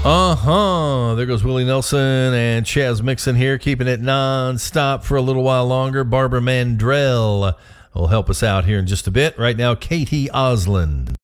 There goes Willie Nelson and Chaz Mixon here, keeping it non-stop for a little while longer. Barbara Mandrell will help us out here in just a bit. Right now, Katie Osland.